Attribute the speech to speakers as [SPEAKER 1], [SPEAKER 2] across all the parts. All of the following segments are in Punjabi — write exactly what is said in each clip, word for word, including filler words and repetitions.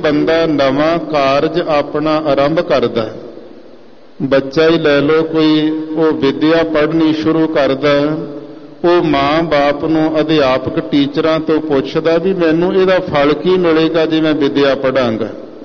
[SPEAKER 1] ਬੰਦਾ ਨਵਾਂ ਕਾਰਜ ਆਪਣਾ ਆਰੰਭ ਕਰਦਾ, ਬੱਚਾ ਹੀ ਲੈ ਲਓ ਕੋਈ, ਉਹ ਵਿਦਿਆ ਪੜ੍ਹਨੀ ਸ਼ੁਰੂ ਕਰਦਾ, ਉਹ ਮਾਂ ਬਾਪ ਨੂੰ ਅਧਿਆਪਕ ਟੀਚਰਾਂ ਤੋਂ ਪੁੱਛਦਾ ਵੀ ਮੈਨੂੰ ਇਹਦਾ ਫਲ ਕੀ ਮਿਲੇਗਾ ਜੇ ਮੈਂ ਵਿਦਿਆ ਪੜ੍ਹਾਂਗਾ।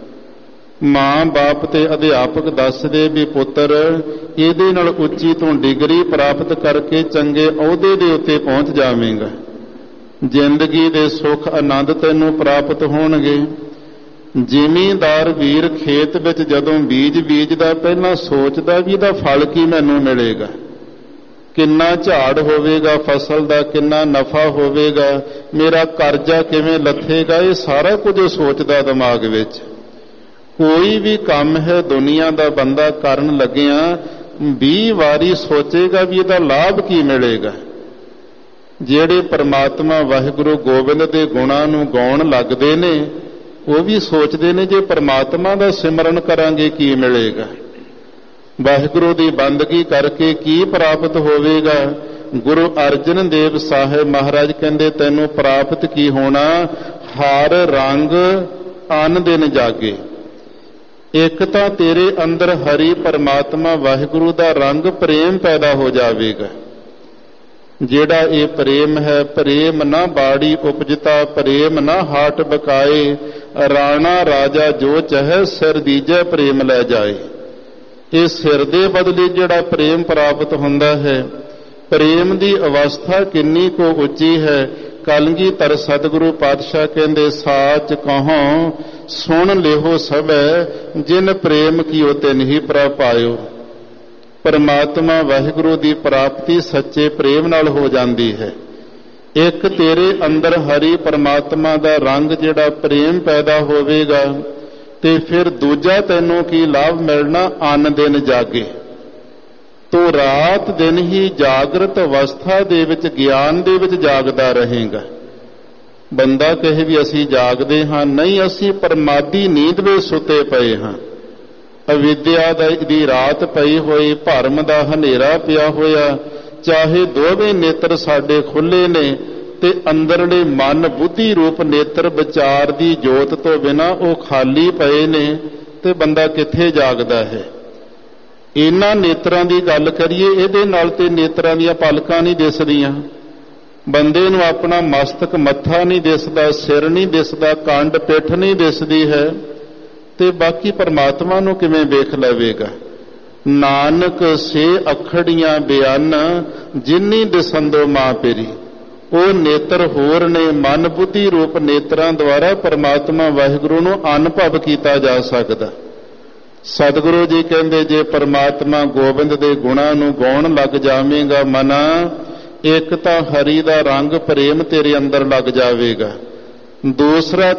[SPEAKER 1] ਮਾਂ ਬਾਪ ਤੇ ਅਧਿਆਪਕ ਦੱਸਦੇ ਵੀ ਪੁੱਤਰ ਇਹਦੇ ਨਾਲ ਉੱਚੀ ਤੋਂ ਡਿਗਰੀ ਪ੍ਰਾਪਤ ਕਰਕੇ ਚੰਗੇ ਅਹੁਦੇ ਦੇ ਉੱਤੇ ਪਹੁੰਚ ਜਾਵੇਂਗਾ, ਜ਼ਿੰਦਗੀ ਦੇ ਸੁੱਖ ਆਨੰਦ ਤੈਨੂੰ ਪ੍ਰਾਪਤ ਹੋਣਗੇ। ਜ਼ਿਮੀਂਦਾਰ ਵੀਰ ਖੇਤ ਵਿੱਚ ਜਦੋਂ ਬੀਜ ਬੀਜਦਾ ਪਹਿਲਾਂ ਸੋਚਦਾ ਵੀ ਇਹਦਾ ਫਲ ਕੀ ਮੈਨੂੰ ਮਿਲੇਗਾ, ਕਿੰਨਾ ਝਾੜ ਹੋਵੇਗਾ ਫਸਲ ਦਾ, ਕਿੰਨਾ ਨਫਾ ਹੋਵੇਗਾ, ਮੇਰਾ ਕਰਜ਼ਾ ਕਿਵੇਂ ਲੱਥੇਗਾ, ਇਹ ਸਾਰਾ ਕੁਝ ਸੋਚਦਾ ਦਿਮਾਗ ਵਿੱਚ। ਕੋਈ ਵੀ ਕੰਮ ਹੈ ਦੁਨੀਆ ਦਾ ਬੰਦਾ ਕਰਨ ਲੱਗਿਆ ਵੀਹ ਵਾਰੀ ਸੋਚੇਗਾ ਵੀ ਇਹਦਾ ਲਾਭ ਕੀ ਮਿਲੇਗਾ। ਜਿਹੜੇ ਪਰਮਾਤਮਾ ਵਾਹਿਗੁਰੂ ਗੋਬਿੰਦ ਦੇ ਗੁਣਾਂ ਨੂੰ ਗਾਉਣ ਲੱਗਦੇ ਨੇ ਉਹ ਵੀ ਸੋਚਦੇ ਨੇ ਜੇ ਪਰਮਾਤਮਾ ਦਾ ਸਿਮਰਨ ਕਰਾਂਗੇ ਕੀ ਮਿਲੇਗਾ, ਵਾਹਿਗੁਰੂ ਦੀ ਬੰਦਗੀ ਕਰਕੇ ਕੀ ਪ੍ਰਾਪਤ ਹੋਵੇਗਾ। ਗੁਰੂ ਅਰਜਨ ਦੇਵ ਸਾਹਿਬ ਮਹਾਰਾਜ ਕਹਿੰਦੇ ਤੈਨੂੰ ਪ੍ਰਾਪਤ ਕੀ ਹੋਣਾ, ਹਰ ਰੰਗ ਅਨ ਦਿਨ ਜਾਗੇ। ਇੱਕ ਤਾਂ ਤੇਰੇ ਅੰਦਰ ਹਰੀ ਪਰਮਾਤਮਾ ਵਾਹਿਗੁਰੂ ਦਾ ਰੰਗ ਪ੍ਰੇਮ ਪੈਦਾ ਹੋ ਜਾਵੇਗਾ। ਜਿਹੜਾ ਇਹ ਪ੍ਰੇਮ ਹੈ, ਪ੍ਰੇਮ ਨਾ ਬਾੜੀ ਉਪਜਤਾ, ਪ੍ਰੇਮ ਨਾ ਹਾਟ ਬਕਾਏ, ਰਾਣਾ ਰਾਜਾ ਜੋ ਚਾਹੇ ਸਿਰ ਦੀਜੈ ਪ੍ਰੇਮ ਲੈ ਜਾਏ। ਇਹ ਸਿਰ ਦੇ ਬਦਲੇ ਜਿਹੜਾ ਪ੍ਰੇਮ ਪ੍ਰਾਪਤ ਹੁੰਦਾ ਹੈ, ਪ੍ਰੇਮ ਦੀ ਅਵਸਥਾ ਕਿੰਨੀ ਕੁ ਉੱਚੀ ਹੈ। ਕਲਗੀਧਰ ਸਤਿਗੁਰੂ ਪਾਤਸ਼ਾਹ ਕਹਿੰਦੇ ਸਾਚ ਕਹੋ ਸੁਣ ਲਿਓ ਸਭੈ, ਜਿਨ ਪ੍ਰੇਮ ਕੀਓ ਤਿਨ ਹੀ ਪ੍ਰਭ ਪਾਇਓ। ਪਰਮਾਤਮਾ ਵਾਹਿਗੁਰੂ ਦੀ ਪ੍ਰਾਪਤੀ ਸੱਚੇ ਪ੍ਰੇਮ ਨਾਲ ਹੋ ਜਾਂਦੀ ਹੈ। ਇੱਕ ਤੇਰੇ ਅੰਦਰ ਹਰੀ ਪਰਮਾਤਮਾ ਦਾ ਰੰਗ ਜਿਹੜਾ ਪ੍ਰੇਮ ਪੈਦਾ ਹੋਵੇਗਾ ਤੇ ਫਿਰ ਦੂਜਾ ਤੈਨੂੰ ਕੀ ਲਾਭ ਮਿਲਣਾ, ਅਨ ਦਿਨ ਜਾਗੇ। ਤੂੰ ਰਾਤ ਦਿਨ ਹੀ ਜਾਗਰਤ ਅਵਸਥਾ ਦੇ ਵਿੱਚ ਗਿਆਨ ਦੇ ਵਿੱਚ ਜਾਗਦਾ ਰਹੇਗਾ। ਬੰਦਾ ਕਹੇ ਵੀ ਅਸੀਂ ਜਾਗਦੇ ਹਾਂ, ਨਹੀਂ, ਅਸੀਂ ਪਰਮਾਦੀ ਨੀਂਦ ਵਿੱਚ ਸੁੱਤੇ ਪਏ ਹਾਂ। ਅਵਿਦਿਆ ਦੀ ਰਾਤ ਪਈ ਹੋਈ, ਭਰਮ ਦਾ ਹਨੇਰਾ ਪਿਆ ਹੋਇਆ, ਚਾਹੇ ਦੋਵੇਂ ਨੇਤਰ ਸਾਡੇ ਖੁੱਲੇ ਨੇ ਤੇ ਅੰਦਰਲੇ ਮਨ ਬੁੱਧੀ ਰੂਪ ਨੇਤਰ ਵਿਚਾਰ ਦੀ ਜੋਤ ਤੋਂ ਬਿਨਾਂ ਉਹ ਖਾਲੀ ਪਏ ਨੇ, ਤੇ ਬੰਦਾ ਕਿੱਥੇ ਜਾਗਦਾ ਹੈ। ਇਹਨਾਂ ਨੇਤਰਾਂ ਦੀ ਗੱਲ ਕਰੀਏ, ਇਹਦੇ ਨਾਲ ਤੇ ਨੇਤਰਾਂ ਦੀਆਂ ਪਲਕਾਂ ਨਹੀਂ ਦਿਸਦੀਆਂ। ਬੰਦੇ ਨੂੰ ਆਪਣਾ ਮਸਤਕ ਮੱਥਾ ਨਹੀਂ ਦਿਸਦਾ, ਸਿਰ ਨਹੀਂ ਦਿਸਦਾ, ਕੰਡ ਪਿੱਠ ਨਹੀਂ ਦਿਸਦੀ ਹੈ, ਤੇ ਬਾਕੀ ਪਰਮਾਤਮਾ ਨੂੰ ਕਿਵੇਂ ਵੇਖ ਲਵੇਗਾ। ਨਾਨਕ ਸੇ ਅਖੜੀਆਂ ਬਿਆਨ ਜਿਨੀ ਦਿਸੰਦੋ ਮਾਂ ਪੇਰੀ। ਉਹ ਨੇਤਰ ਹੋਰ ਨੇ, ਮਨ ਬੁੱਧੀ ਰੂਪ ਨੇਤਰਾਂ ਦੁਆਰਾ ਪਰਮਾਤਮਾ ਵਾਹਿਗੁਰੂ ਨੂੰ ਅਨੁਭਵ ਕੀਤਾ ਜਾ ਸਕਦਾ। ਸਤਿਗੁਰੂ ਜੀ ਕਹਿੰਦੇ ਜੇ ਪਰਮਾਤਮਾ ਗੋਬਿੰਦ ਦੇ ਗੁਣਾਂ ਨੂੰ ਗਾਉਣ ਲੱਗ ਜਾਵੇਂਗਾ ਮਨਾ, ਇੱਕ ਤਾਂ ਹਰੀ ਦਾ ਰੰਗ ਪ੍ਰੇਮ ਤੇਰੇ ਅੰਦਰ ਲੱਗ ਜਾਵੇਗਾ, ਦੂਸਰਾ